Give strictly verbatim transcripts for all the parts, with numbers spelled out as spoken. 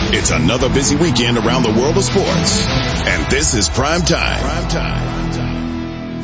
It's another busy weekend around the world of sports. And this is Prime Time. Prime Time.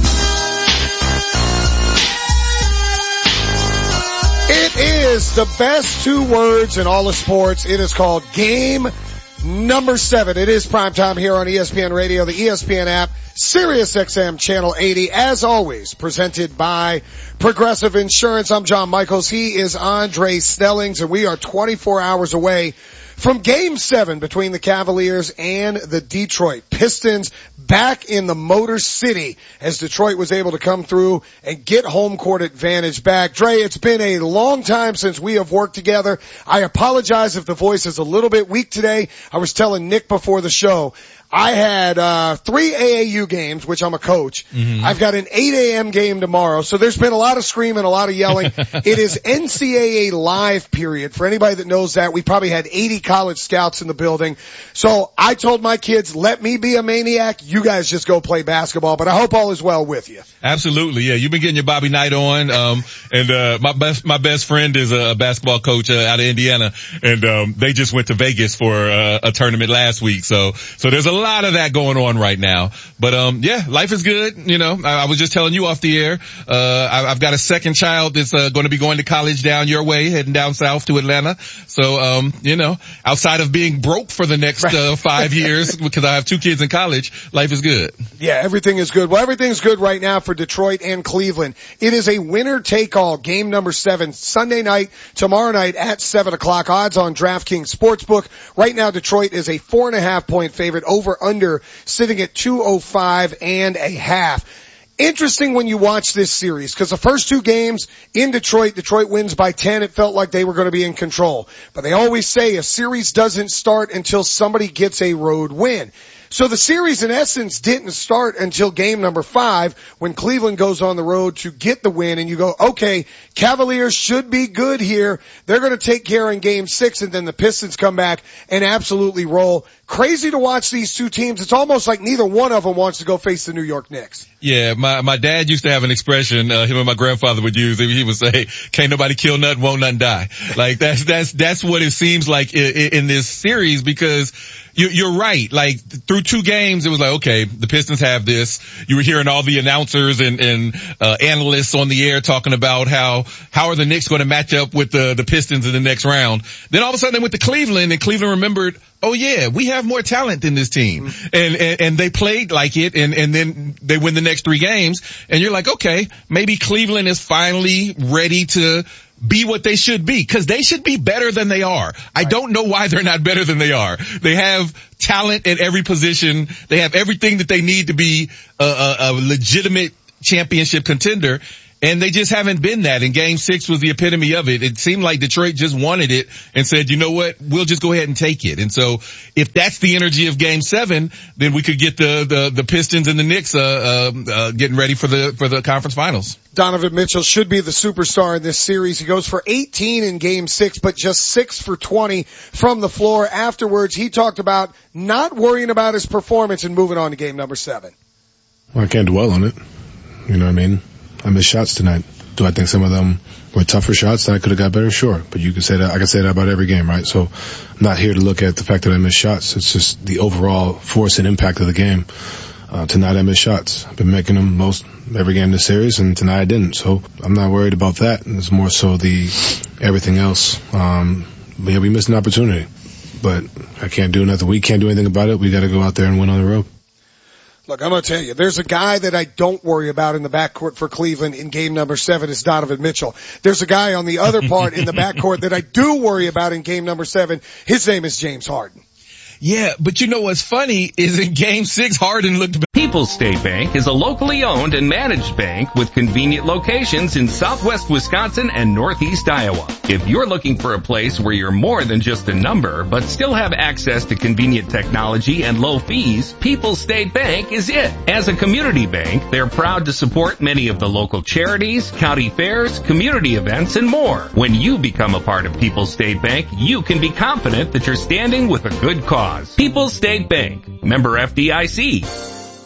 It is the best two words in all of sports. It is called Game Number Seven. It is Prime Time here on E S P N Radio, the E S P N app, Sirius X M Channel eighty, as always, presented by Progressive Insurance. I'm John Michaels. He is Andre Snellings, and we are twenty-four hours away from Game seven between the Cavaliers and the Detroit Pistons, back in the Motor City as Detroit was able to come through and get home court advantage back. Dre, it's been a long time since we have worked together. I apologize if the voice is a little bit weak today. I was telling Nick before the show, I had uh three A A U games, which I'm a coach. Mm-hmm. I've got an eight a.m. game tomorrow, so there's been a lot of screaming, a lot of yelling. It is N C double A live period. For anybody that knows that, we probably had eighty college scouts in the building. So I told my kids, let me be a maniac. You guys just go play basketball, but I hope all is well with you. Absolutely, yeah. You've been getting your Bobby Knight on, um, and uh my best my best friend is a basketball coach uh, out of Indiana, and um they just went to Vegas for uh, a tournament last week. So so there's a lot of that going on right now. But um yeah, life is good. You know, I, I was just telling you off the air, uh I, I've got a second child that's uh, going to be going to college down your way, heading down south to Atlanta. So um you know, outside of being broke for the next uh, five years because I have two kids in college, life is good. Yeah, everything is good. Well, everything's good right now for Detroit and Cleveland. It is a winner-take-all game number seven, Sunday night, tomorrow night at seven o'clock. Odds on DraftKings Sportsbook. Right now, Detroit is a four and a half point favorite, over under sitting at two oh five and a half. Interesting when you watch this series, because the first two games in Detroit, Detroit wins by ten. It felt like they were going to be in control. But they always say a series doesn't start until somebody gets a road win. So the series, in essence, didn't start until game number five when Cleveland goes on the road to get the win, and you go, okay, Cavaliers should be good here. They're going to take care in game six, and then the Pistons come back and absolutely roll. Crazy to watch these two teams. It's almost like neither one of them wants to go face the New York Knicks. Yeah, my my dad used to have an expression, uh, him and my grandfather would use. He would say, can't nobody kill nothing, won't nothing die. Like that's, that's, that's what it seems like in, in this series, because you, you're right. Like through two games, it was like, okay, the Pistons have this. You were hearing all the announcers and, and, uh, analysts on the air talking about how, how are the Knicks going to match up with the, the Pistons in the next round. Then all of a sudden they went to Cleveland, and Cleveland remembered, oh yeah, we have more talent than this team. Mm-hmm. And, and, and they played like it, and, and then they win the next three games, and you're like, okay, maybe Cleveland is finally ready to be what they should be, because they should be better than they are. Right. I don't know why they're not better than they are. They have talent at every position. They have everything that they need to be a, a, a legitimate championship contender. And they just haven't been that. And game six was the epitome of it. It seemed like Detroit just wanted it and said, you know what, we'll just go ahead and take it. And so if that's the energy of game seven, then we could get the, the, the Pistons and the Knicks, uh, uh, uh, getting ready for the, for the conference finals. Donovan Mitchell should be the superstar in this series. He goes for eighteen in game six, but just six for twenty from the floor. Afterwards, he talked about not worrying about his performance and moving on to game number seven. Well, I can't dwell on it. You know what I mean? I missed shots tonight. Do I think some of them were tougher shots that I could have got better? Sure. But you can say that, I can say that about every game, right? So I'm not here to look at the fact that I missed shots. It's just the overall force and impact of the game. Uh, tonight I missed shots. I've been making them most every game this series, and tonight I didn't. So I'm not worried about that. It's more so the everything else. Um, yeah, we missed an opportunity, but I can't do nothing. We can't do anything about it. We got to go out there and win on the road. Look, I'm going to tell you, there's a guy that I don't worry about in the backcourt for Cleveland in game number seven is Donovan Mitchell. There's a guy on the other part in the backcourt that I do worry about in game number seven. His name is James Harden. Yeah, but you know what's funny is in game six, Harden looked better. People's State Bank is a locally owned and managed bank with convenient locations in southwest Wisconsin and northeast Iowa. If you're looking for a place where you're more than just a number, but still have access to convenient technology and low fees, People's State Bank is it. As a community bank, they're proud to support many of the local charities, county fairs, community events, and more. When you become a part of People's State Bank, you can be confident that you're standing with a good cause. People's State Bank, member F D I C.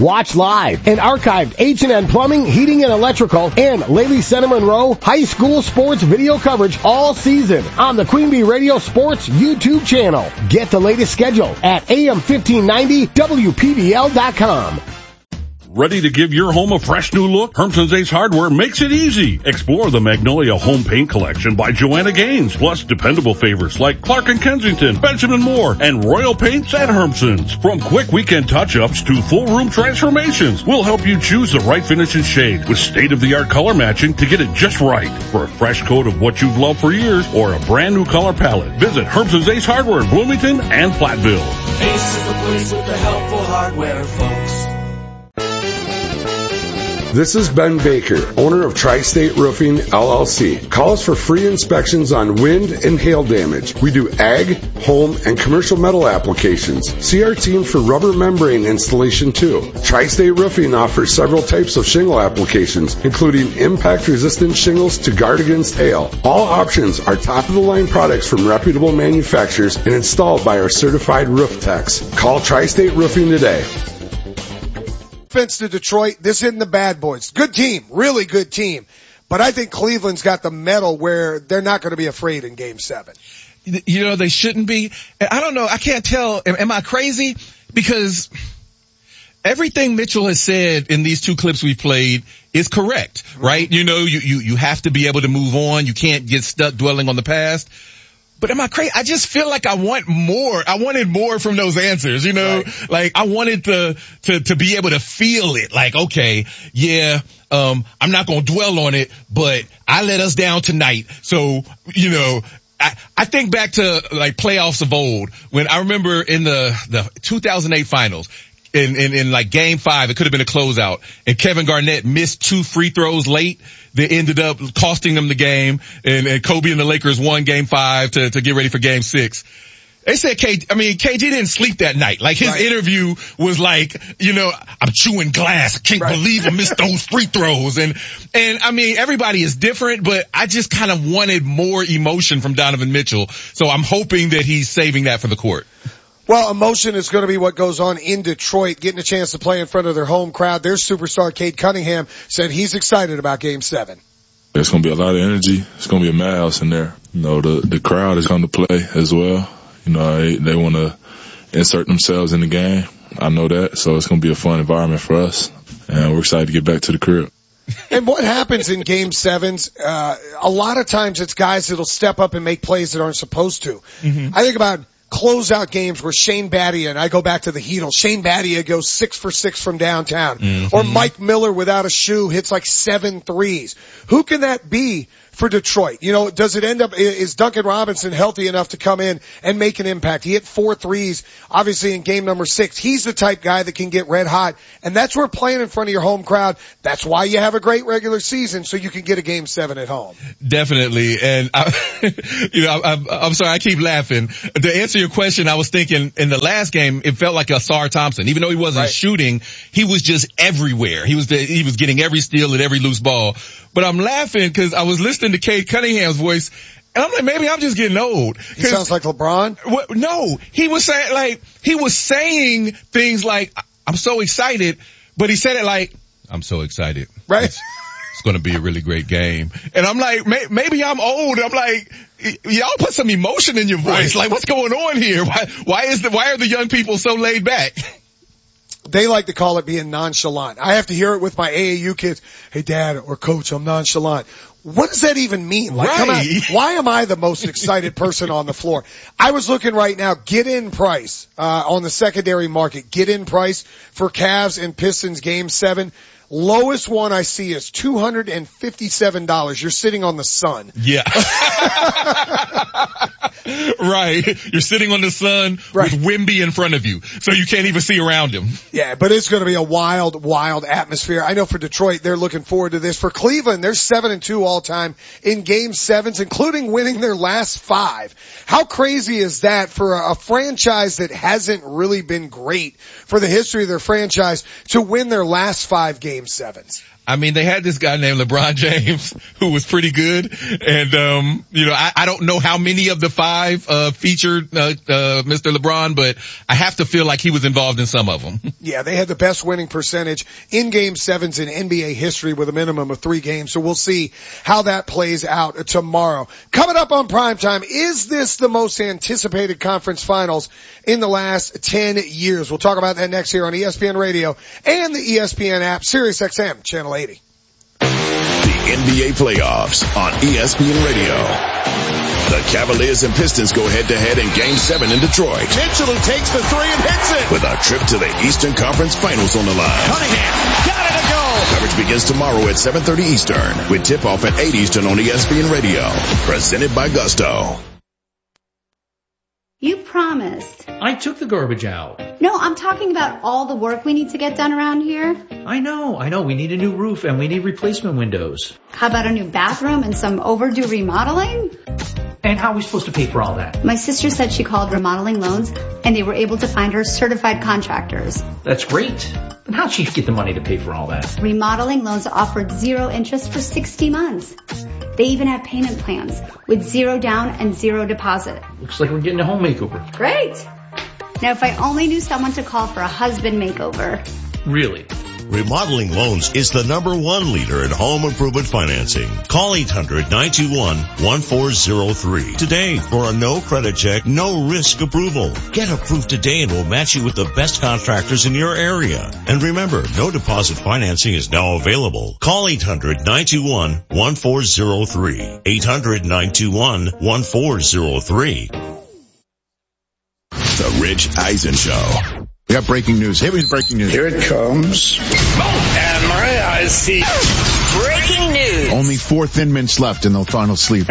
Watch live and archived H and N Plumbing, Heating, and Electrical and Lady Center Monroe High School sports video coverage all season on the Queen Bee Radio Sports YouTube channel. Get the latest schedule at A M fifteen ninety W P B L dot com. Ready to give your home a fresh new look? Hermson's Ace Hardware makes it easy. Explore the Magnolia Home Paint Collection by Joanna Gaines, plus dependable favorites like Clark and Kensington, Benjamin Moore, and Royal Paints at Hermson's. From quick weekend touch-ups to full room transformations, we'll help you choose the right finish and shade with state-of-the-art color matching to get it just right. For a fresh coat of what you've loved for years or a brand new color palette, visit Hermson's Ace Hardware in Bloomington and Platteville. Ace is the place with the helpful hardware, folks. This is Ben Baker, owner of Tri-State Roofing, L L C. Call us for free inspections on wind and hail damage. We do ag, home, and commercial metal applications. See our team for rubber membrane installation too. Tri-State Roofing offers several types of shingle applications, including impact-resistant shingles to guard against hail. All options are top-of-the-line products from reputable manufacturers and installed by our certified roof techs. Call Tri-State Roofing today. Offense to Detroit, this isn't the bad boys. Good team, really good team. But I think Cleveland's got the mettle where they're not going to be afraid in game seven. You know, they shouldn't be. I don't know. I can't tell. Am, am I crazy? Because everything Mitchell has said in these two clips we played is correct, right? You know, you, you, you have to be able to move on. You can't get stuck dwelling on the past. But am I crazy? I just feel like I want more. I wanted more from those answers, you know, right. Like I wanted to, to, to be able to feel it. Like, okay, yeah, um, I'm not going to dwell on it, but I let us down tonight. So, you know, I, I think back to like playoffs of old when I remember in the, the two thousand eight finals. In, in, in like game five, it could have been a closeout, and Kevin Garnett missed two free throws late that ended up costing them the game, and, and Kobe and the Lakers won game five to, to get ready for game six. They said K, I mean, K G didn't sleep that night. Like his right. interview was like, you know, I'm chewing glass. I can't right. believe I missed those free throws. And, and I mean, everybody is different, but I just kind of wanted more emotion from Donovan Mitchell. So I'm hoping that he's saving that for the court. Well, emotion is going to be what goes on in Detroit, getting a chance to play in front of their home crowd. Their superstar, Cade Cunningham, said he's excited about game seven. There's going to be a lot of energy. It's going to be a madhouse in there. You know, the, the crowd is going to play as well. You know, they, they want to insert themselves in the game. I know that. So it's going to be a fun environment for us. And we're excited to get back to the crib. And what happens in game sevens, uh, a lot of times it's guys that'll step up and make plays that aren't supposed to. Mm-hmm. I think about closeout games where Shane Battier, and I go back to the Heatles, Shane Battier goes six for six from downtown. Mm-hmm. Or Mike Miller without a shoe hits like seven threes. Who can that be for Detroit? You know, does it end up, is Duncan Robinson healthy enough to come in and make an impact? He hit four threes, obviously in game number six. He's the type guy that can get red hot, and that's where playing in front of your home crowd, that's why you have a great regular season, so you can get a game seven at home. Definitely. And I, you know, I, I'm, I'm sorry, I keep laughing. To answer your question, I was thinking in the last game, it felt like Asar Thompson. Even though he wasn't right. shooting, he was just everywhere. He was, the, he was getting every steal and every loose ball. But I'm laughing because I was listening to Cade Cunningham's voice, and I'm like, maybe I'm just getting old. He sounds like LeBron? What, no, he was saying, like, he was saying things like, I'm so excited, but he said it like, I'm so excited. Right. It's, it's going to be a really great game. And I'm like, may, maybe I'm old. I'm like, y'all put some emotion in your voice. Right. Like, what's going on here? Why, why is the, why are the young people so laid back? They like to call it being nonchalant. I have to hear it with my A A U kids. Hey, Dad or Coach, I'm nonchalant. What does that even mean? Like, right. come on, why am I the most excited person on the floor? I was looking right now, get in price, uh, on the secondary market, get in price for Cavs and Pistons game seven. Lowest one I see is two hundred fifty-seven dollars. You're sitting on the sun. Yeah. Right. You're sitting on the sun right. with Wemby in front of you, so you can't even see around him. Yeah, but it's going to be a wild, wild atmosphere. I know for Detroit, they're looking forward to this. For Cleveland, they're seven and two all time in game sevens, including winning their last five. How crazy is that for a, a franchise that hasn't really been great for the history of their franchise to win their last five game sevens? I mean, they had this guy named LeBron James who was pretty good. And, um, you know, I, I don't know how many of the five, uh, featured, uh, uh, Mister LeBron, but I have to feel like he was involved in some of them. Yeah, they had the best winning percentage in game sevens in N B A history with a minimum of three games. So we'll see how that plays out tomorrow. Coming up on Primetime, is this the most anticipated conference finals in the last ten years? We'll talk about that next here on E S P N Radio and the E S P N app, Sirius X M, Channel eighty. The N B A playoffs on E S P N Radio. The Cavaliers and Pistons go head-to-head in Game seven in Detroit. Mitchell who takes the three and hits it. With a trip to the Eastern Conference Finals on the line. Cunningham got it to go. Coverage begins tomorrow at seven thirty Eastern with tip-off at eight Eastern on E S P N Radio. Presented by Gusto. You promised. I took the garbage out. No, I'm talking about all the work we need to get done around here. I know, I know. We need a new roof and we need replacement windows. How about a new bathroom and some overdue remodeling? And how are we supposed to pay for all that? My sister said she called Remodeling Loans and they were able to find her certified contractors. That's great. But how'd she get the money to pay for all that? Remodeling Loans offered zero interest for sixty months. They even have payment plans with zero down and zero deposit. Looks like we're getting a home makeover. Great. Now, if I only knew someone to call for a husband makeover. Really? Remodeling Loans is the number one leader in home improvement financing. Call eight hundred, nine two one, one four zero three today for a no credit check, no risk approval. Get approved today and we'll match you with the best contractors in your area. And remember, no deposit financing is now available. Call eight hundred, nine two one, one four zero three. eight hundred, nine two one, one four zero three. The Rich Eisen Show. We got breaking news. Here is breaking news. Here it comes. Oh, and my eyes see. Breaking news. Only four Thin Mints left in the final sleeve.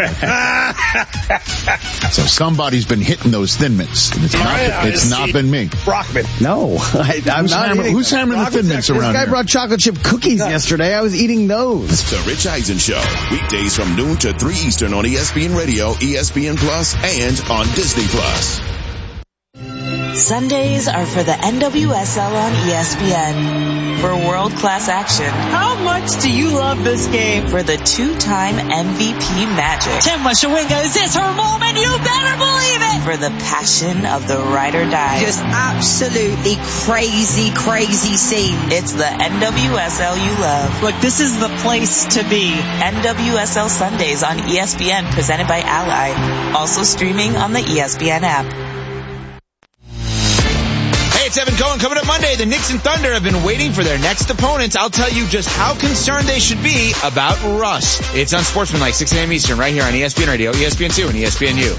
So somebody's been hitting those Thin Mints. It's my not, it's not been me. Brockman. No, I, I'm who's not hammer, eating Who's hammering the Thin Mints around This guy here? brought chocolate chip cookies yesterday. I was eating those. The Rich Eisen Show. Weekdays from noon to three Eastern on E S P N Radio, E S P N Plus, and on Disney Plus. Sundays are for the N W S L on E S P N. For world-class action. How much do you love this game? For the two-time M V P magic. Chema Shawinga, is this her moment? You better believe it! For the passion of the ride or die. Just absolutely crazy, crazy scene. It's the N W S L you love. Look, this is the place to be. N W S L Sundays on E S P N, presented by Ally. Also streaming on the E S P N app. It's Evan Cohen. Coming up Monday, the Knicks and Thunder have been waiting for their next opponents. I'll tell you just how concerned they should be about rust. It's on Sportsmanlike, six a.m. Eastern, right here on E S P N Radio, E S P N two, and E S P N U.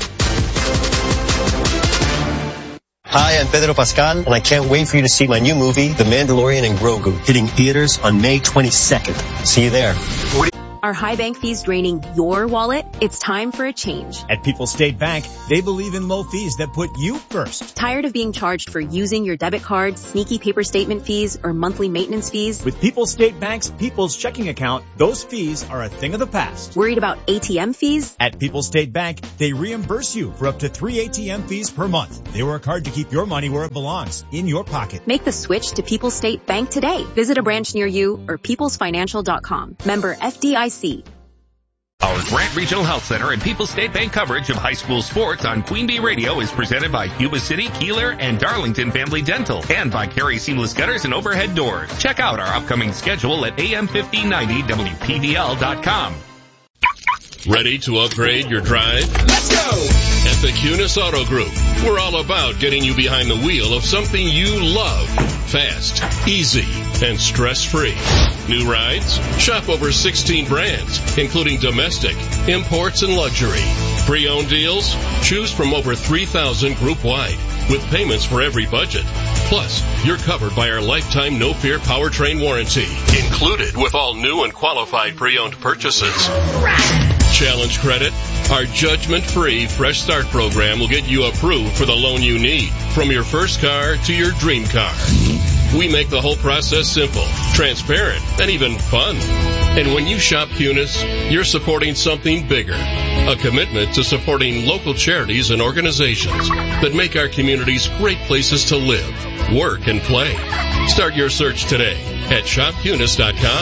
Hi, I'm Pedro Pascal, and I can't wait for you to see my new movie, The Mandalorian and Grogu, hitting theaters on May twenty-second. See you there. Are high bank fees draining your wallet? It's time for a change. At People's State Bank, they believe in low fees that put you first. Tired of being charged for using your debit card, sneaky paper statement fees, or monthly maintenance fees? With People's State Bank's People's Checking Account, those fees are a thing of the past. Worried about A T M fees? At People's State Bank, they reimburse you for up to three A T M fees per month. They work hard to keep your money where it belongs, in your pocket. Make the switch to People's State Bank today. Visit a branch near you or peoples financial dot com. Member F D I C. Our Grant Regional Health Center and People's State Bank coverage of high school sports on Queen Bee Radio is presented by Cuba City, Keeler, and Darlington Family Dental, and by Carey Seamless Gutters and Overhead Doors. Check out our upcoming schedule at A M fifteen ninety W P V L dot com. Ready to upgrade your drive? Let's go! At the Cunis Auto Group, we're all about getting you behind the wheel of something you love. Fast, easy, and stress-free. New rides? Shop over sixteen brands, including domestic, imports, and luxury. Pre-owned deals? Choose from over three thousand group-wide, with payments for every budget. Plus, you're covered by our lifetime no-fear powertrain warranty, included with all new and qualified pre-owned purchases. Challenge Credit? Our judgment-free Fresh Start program will get you approved for the loan you need, from your first car to your dream car. We make the whole process simple, transparent, and even fun. And when you shop Cunis, you're supporting something bigger, a commitment to supporting local charities and organizations that make our communities great places to live, work, and play. Start your search today at shop cunis dot com.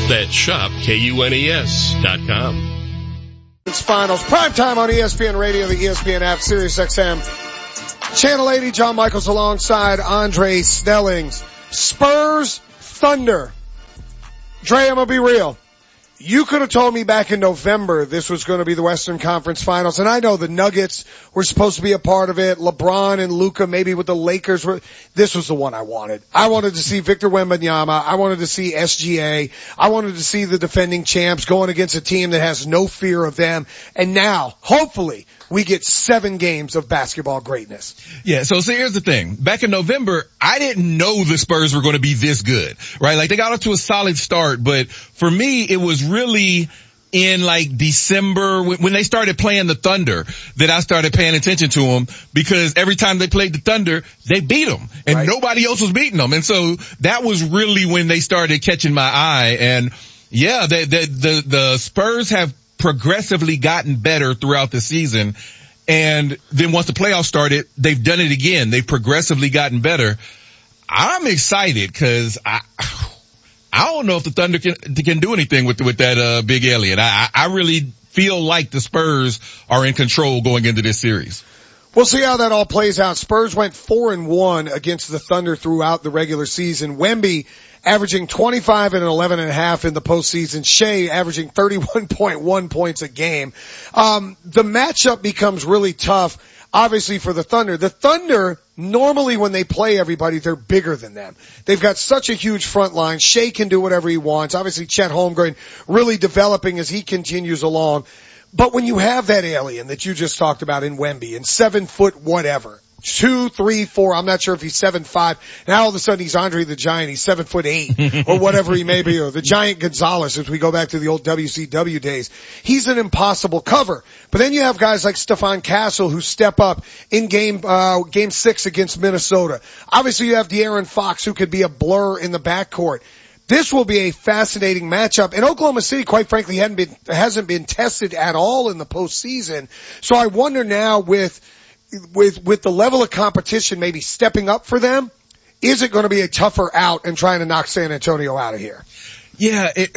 That's shop K U N E S dot com. It's finals. Prime time on E S P N Radio, the E S P N app, Sirius X M. Channel eighty, John Michaels alongside Andre Snellings. Spurs, Thunder. Dre, I'm gonna be real. You could have told me back in November this was going to be the Western Conference Finals, and I know the Nuggets were supposed to be a part of it. LeBron and Luka maybe with the Lakers were. This was the one I wanted. I wanted to see Victor Wembanyama. I wanted to see S G A. I wanted to see the defending champs going against a team that has no fear of them. And now, hopefully, we get seven games of basketball greatness. Yeah, so, so here's the thing. Back in November, I didn't know the Spurs were going to be this good, right? Like, they got off to a solid start, but for me, it was really in like December when they started playing the Thunder that I started paying attention to them, because every time they played the Thunder, they beat them and right. Nobody else was beating them. And so that was really when they started catching my eye. And yeah, the, the, the, the Spurs have progressively gotten better throughout the season. And then once the playoffs started, they've done it again. They've progressively gotten better. I'm excited because I, I don't know if the Thunder can, can do anything with, with that, uh, big alien. I, I really feel like the Spurs are in control going into this series. We'll see how that all plays out. Spurs went four and one against the Thunder throughout the regular season. Wemby averaging twenty-five and eleven and a half in the postseason. Shea averaging thirty-one point one points a game. Um, the matchup becomes really tough, obviously, for the Thunder. The Thunder, normally when they play everybody, they're bigger than them. They've got such a huge front line. Shea can do whatever he wants. Obviously, Chet Holmgren really developing as he continues along. But when you have that alien that you just talked about in Wemby, and seven foot whatever, two, three, four, I'm not sure if he's seven five. Now all of a sudden he's Andre the Giant, he's seven foot eight, or whatever he may be, or the Giant Gonzalez as we go back to the old W C W days. He's an impossible cover. But then you have guys like Stephon Castle who step up in game, uh, game six against Minnesota. Obviously you have De'Aaron Fox who could be a blur in the backcourt. This will be a fascinating matchup. And Oklahoma City, quite frankly, hadn't been, hasn't been tested at all in the postseason. So I wonder now with, with, with the level of competition maybe stepping up for them, is it going to be a tougher out and trying to knock San Antonio out of here? Yeah. It,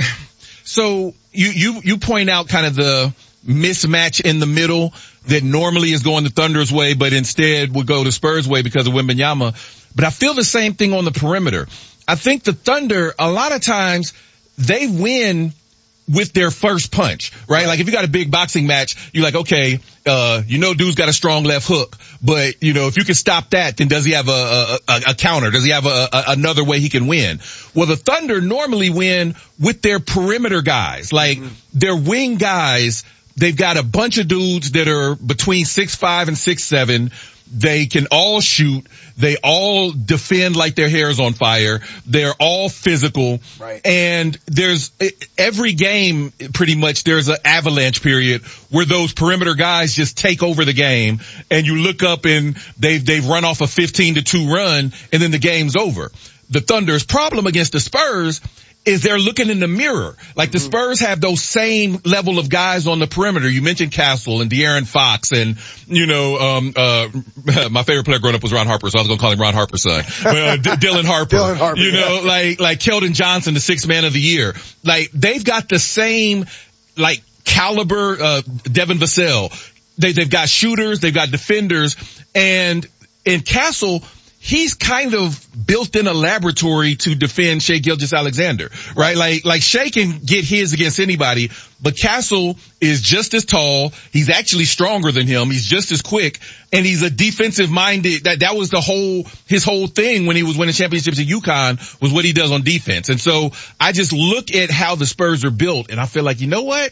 so you, you, you point out kind of the mismatch in the middle that normally is going the Thunder's way, but instead would go the Spurs' way because of Wembanyama. But I feel the same thing on the perimeter. I think the Thunder, a lot of times, they win with their first punch, right? Like if you got a big boxing match, you're like, okay, uh, you know dude's got a strong left hook, but you know, if you can stop that, then does he have a, a, a counter? Does he have a, a, another way he can win? Well, the Thunder normally win with their perimeter guys, like mm-hmm. their wing guys. They've got a bunch of dudes that are between six five and six seven. They can all shoot. They all defend like their hair is on fire. They're all physical. Right. And there's every game pretty much there's an avalanche period where those perimeter guys just take over the game, and you look up and they've they've run off a fifteen to two run, and then the game's over. The Thunder's problem against the Spurs is they're looking in the mirror. Like the Spurs have those same level of guys on the perimeter. You mentioned Castle and De'Aaron Fox and, you know, um, uh, my favorite player growing up was Ron Harper, so I was going to call him Ron Harper's son. Uh, D- Dylan Harper. Dylan Harper. You know, yeah. like, like Keldon Johnson, the sixth man of the year. Like they've got the same, like, caliber, uh, Devin Vassell. They, they've got shooters, they've got defenders, and in Castle, he's kind of built in a laboratory to defend Shai Gilgeous-Alexander, right? Like, like Shai can get his against anybody, but Castle is just as tall. He's actually stronger than him. He's just as quick, and he's a defensive minded. That, that was the whole, his whole thing when he was winning championships at UConn was what he does on defense. And so I just look at how the Spurs are built, and I feel like, you know what?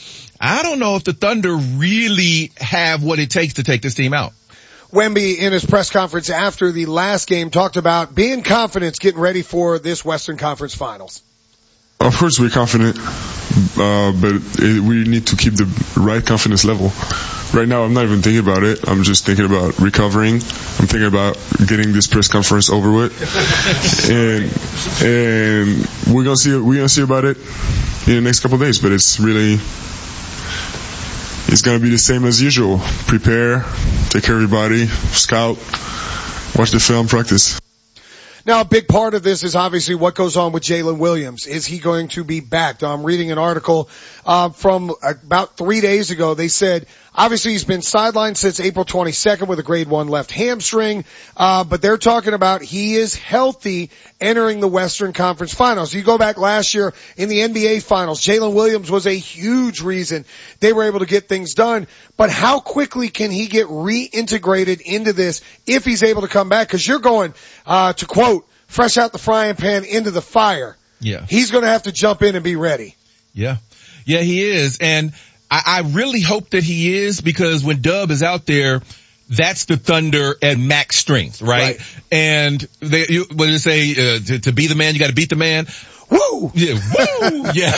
I don't know if the Thunder really have what it takes to take this team out. Wemby in his press conference after the last game talked about being confident, getting ready for this Western Conference Finals. Of course we're confident, uh, but it, we need to keep the right confidence level. Right now I'm not even thinking about it. I'm just thinking about recovering. I'm thinking about getting this press conference over with. and, and we're gonna see, we're gonna see about it in the next couple of days, but it's really, it's going to be the same as usual. Prepare, take care of everybody, scout, watch the film, practice. Now, a big part of this is obviously what goes on with Jalen Williams. Is he going to be back? Now, I'm reading an article uh, from about three days ago. They said, obviously he's been sidelined since April twenty-second with a grade one left hamstring, uh, but they're talking about he is healthy entering the Western Conference Finals. You go back last year in the N B A Finals, Jalen Williams was a huge reason they were able to get things done. But how quickly can he get reintegrated into this if he's able to come back? Because you're going, uh, to quote, fresh out the frying pan into the fire. Yeah. He's going to have to jump in and be ready. Yeah. Yeah, he is. And I, I really hope that he is, because when Dub is out there, that's the Thunder at max strength, right? right. And they, you, what do they say, uh, to, to be the man, you got to beat the man. Woo! Yeah, woo! Yeah.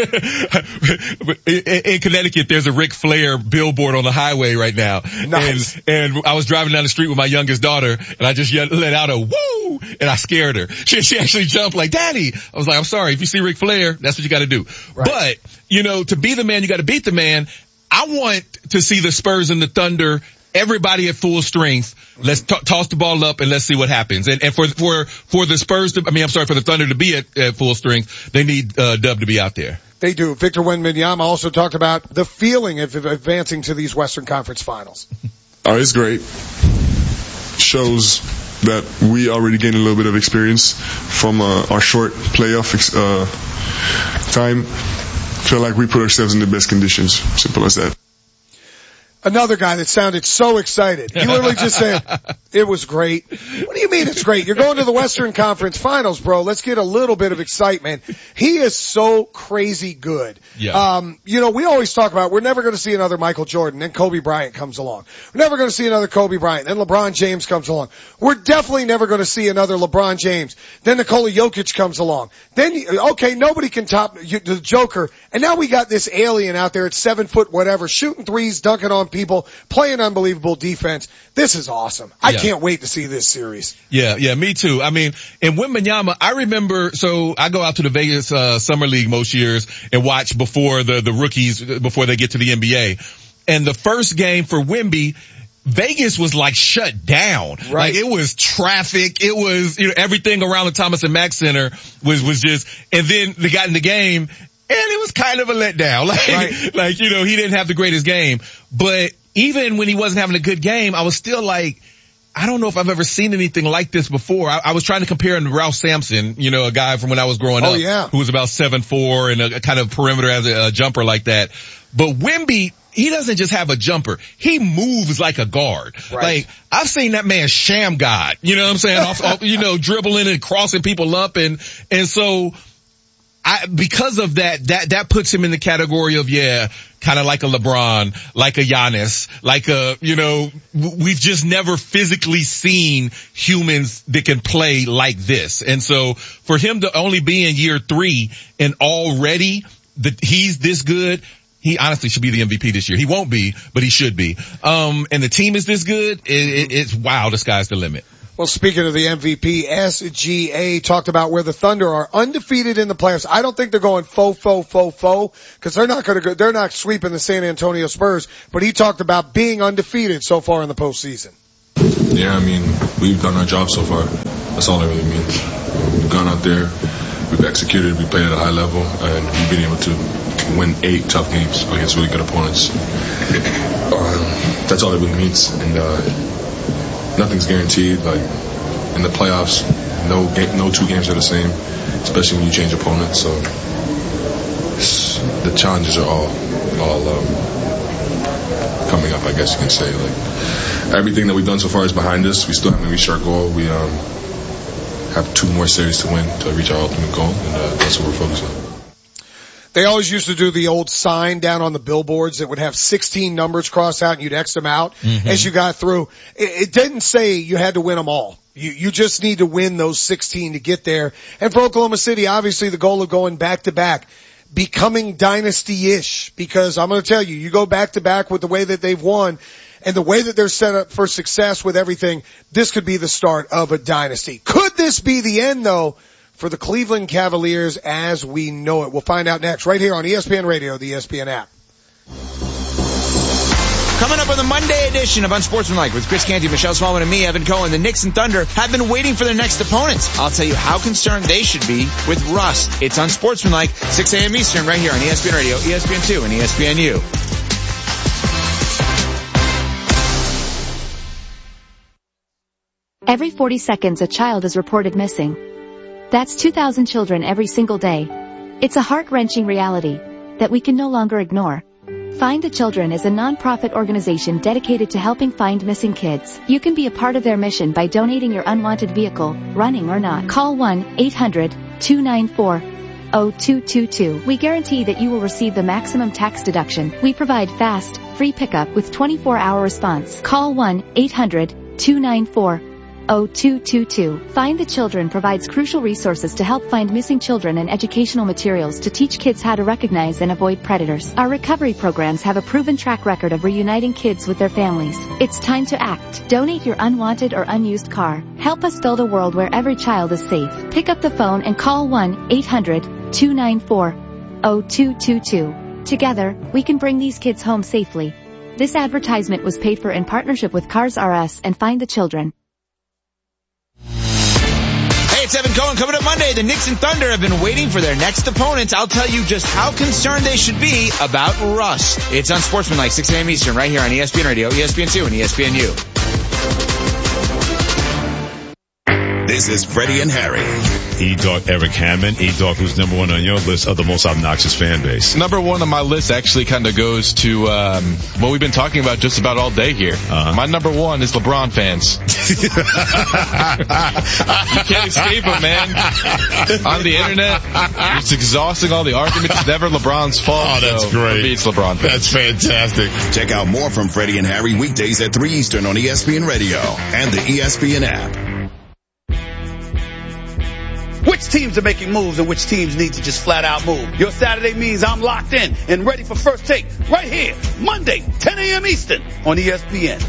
in, in Connecticut, there's a Ric Flair billboard on the highway right now. Nice. And, and I was driving down the street with my youngest daughter, and I just yelled, let out a woo! And I scared her. She, she actually jumped like, Daddy! I was like, I'm sorry, if you see Ric Flair, that's what you gotta do. Right. But, you know, to be the man, you gotta beat the man. I want to see the Spurs and the Thunder, everybody at full strength. Let's t- toss the ball up and let's see what happens. And, and for, for, for the Spurs to, I mean, I'm sorry, for the Thunder to be at, at full strength, they need, uh, Dub to be out there. They do. Victor Wembanyama also talked about the feeling of advancing to these Western Conference Finals. Oh, it's great. Shows that we already gained a little bit of experience from, uh, our short playoff, uh, time. Feel like we put ourselves in the best conditions. Simple as that. Another guy that sounded so excited. He literally just said, it was great. What do you mean it's great? You're going to the Western Conference Finals, bro. Let's get a little bit of excitement. He is so crazy good. Yeah. Um, you know, we always talk about we're never going to see another Michael Jordan, then Kobe Bryant comes along. We're never going to see another Kobe Bryant, then LeBron James comes along. We're definitely never going to see another LeBron James. Then Nikola Jokic comes along. Then, okay, nobody can top the Joker. And now we got this alien out there at seven foot whatever, shooting threes, dunking on people, playing unbelievable defense. This is awesome. I Yeah. can't wait to see this series. Yeah, yeah, me too. I mean, in Wembanyama, I remember, so I go out to the Vegas, uh, Summer League most years and watch before the, the rookies, before they get to the N B A. And the first game for Wemby, Vegas was like shut down. Right. Like it was traffic. It was, you know, everything around the Thomas and Mack Center was, was just, and then they got in the game and it was kind of a letdown. Like, Right. like, you know, he didn't have the greatest game, but even when he wasn't having a good game, I was still like, I don't know if I've ever seen anything like this before. I, I was trying to compare him to Ralph Sampson, you know, a guy from when I was growing Oh, up, yeah. who was about seven four and a, a kind of perimeter as a, a jumper like that. But Wemby, he doesn't just have a jumper. He moves like a guard. Right. Like, I've seen that man sham God, you know what I'm saying? off, off, you know, dribbling and crossing people up. And, and so, I, because of that, that, that puts him in the category of, yeah, kind of like a LeBron, like a Giannis, like a, you know, we've just never physically seen humans that can play like this. And so for him to only be in year three and already that he's this good, he honestly should be the M V P this year. He won't be, but he should be. Um, and the team is this good. It, it, it's wow. The sky's the limit. Well, speaking of the M V P, S G A talked about where the Thunder are undefeated in the playoffs. I don't think they're going faux, faux, faux, faux, because they're not going to go, they're not sweeping the San Antonio Spurs, but he talked about being undefeated so far in the postseason. Yeah, I mean, we've done our job so far. That's all it really means. We've gone out there, we've executed, we played at a high level, and we've been able to win eight tough games against really good opponents. Um, that's all it really means. And, uh, nothing's guaranteed. Like in the playoffs, no game, no two games are the same, especially when you change opponents. So the challenges are all all um, coming up. I guess you can say. Like everything that we've done so far is behind us. We still haven't reached our goal. We um, have two more series to win to reach our ultimate goal, and uh, that's what we're focused on. They always used to do the old sign down on the billboards that would have sixteen numbers crossed out and you'd X them out mm-hmm. as you got through. It, it didn't say you had to win them all. You, you just need to win those sixteen to get there. And for Oklahoma City, obviously the goal of going back to back, becoming dynasty-ish, because I'm going to tell you, you go back to back with the way that they've won and the way that they're set up for success with everything, this could be the start of a dynasty. Could this be the end though? For the Cleveland Cavaliers as we know it. We'll find out next right here on E S P N Radio, the E S P N app. Coming up on the Monday edition of Unsportsmanlike with Chris Canty, Michelle Smallman, and me, Evan Cohen, the Knicks and Thunder have been waiting for their next opponents. I'll tell you how concerned they should be with rust. It's Unsportsmanlike, six a.m. Eastern, right here on E S P N Radio, E S P N two, and E S P N U. Every forty seconds a child is reported missing. That's two thousand children every single day. It's a heart-wrenching reality that we can no longer ignore. Find the Children is a non-profit organization dedicated to helping find missing kids. You can be a part of their mission by donating your unwanted vehicle, running or not. Call one eight hundred two nine four zero two two two. We guarantee that you will receive the maximum tax deduction. We provide fast, free pickup with twenty-four hour response. Call one eight hundred two nine four zero two two two. Find the Children provides crucial resources to help find missing children and educational materials to teach kids how to recognize and avoid predators. Our recovery programs have a proven track record of reuniting kids with their families. It's time to act. Donate your unwanted or unused car. Help us build a world where every child is safe. Pick up the phone and call one eight hundred two nine four zero two two two. Together, we can bring these kids home safely. This advertisement was paid for in partnership with Cars R Us and Find the Children. It's Evan Cohen. Coming up Monday, the Knicks and Thunder have been waiting for their next opponents. I'll tell you just how concerned they should be about rust. It's Unsportsmanlike, six a.m. Eastern, right here on E S P N Radio, E S P N two, and E S P N U. This is Freddie and Harry. E-Dog Eric Hammond. E-Dog, who's number one on your list of the most obnoxious fan base? Number one on my list actually kind of goes to um, what we've been talking about just about all day here. Uh-huh. My number one is LeBron fans. You can't escape it, man. On the internet, it's exhausting, all the arguments. It's never LeBron's fault. Oh, that's so great. For me, it's LeBron fans. That's fantastic. Check out more from Freddie and Harry weekdays at three Eastern on E S P N Radio and the E S P N app. Which teams are making moves and which teams need to just flat out move? Your Saturday means I'm locked in and ready for First Take right here, Monday, ten a.m. Eastern on E S P N.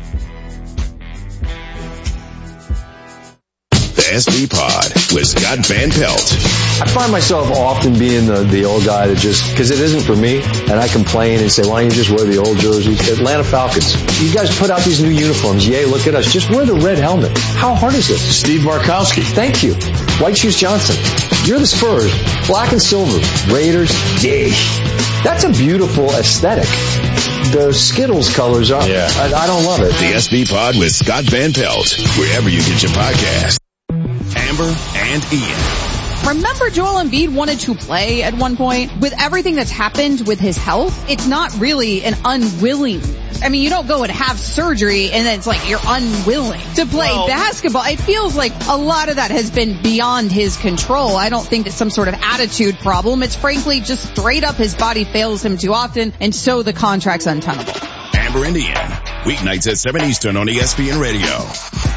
The S B Pod with Scott Van Pelt. I find myself often being the, the old guy that just, because it isn't for me, and I complain and say, why don't you just wear the old jerseys? Atlanta Falcons. You guys put out these new uniforms. Yay, look at us. Just wear the red helmet. How hard is this? Steve Markowski. Thank you. White Shoes Johnson. You're the Spurs. Black and silver. Raiders. Yay. That's a beautiful aesthetic. The Skittles colors are, yeah. I, I don't love it. The S B Pod with Scott Van Pelt, wherever you get your podcast. Amber and Ian. Remember Joel Embiid wanted to play at one point? With everything that's happened with his health, it's not really an unwilling. I mean, you don't go and have surgery and then it's like you're unwilling to play well, basketball. It feels like a lot of that has been beyond his control. I don't think it's some sort of attitude problem. It's frankly just straight up his body fails him too often, and so the contract's untenable. Amber and Ian, weeknights at seven Eastern on E S P N Radio.